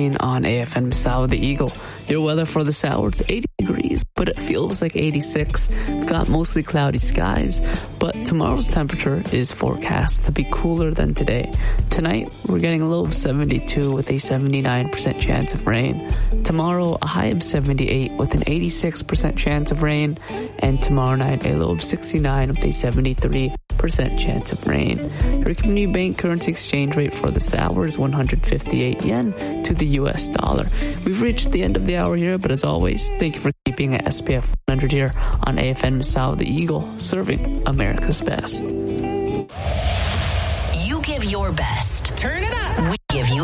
on AFN Misawa the Eagle. Your weather for this hour, it's 80 degrees, but it feels like 86. We've got mostly cloudy skies, but tomorrow's temperature is forecast to be cooler than today. Tonight, we're getting a low of 72 with a 79% chance of rain. Tomorrow, a high of 78 with an 86% chance of rain. And tomorrow night, a low of 69 with a 73% chance of rain. Your community bank currency exchange rate for this hour is 158 yen to the US dollar. We've reached the end of the hour here, but as always, thank you for keeping it SPF 100 here on AFN Misawa the Eagle, serving America's best. You give your best. Turn it up.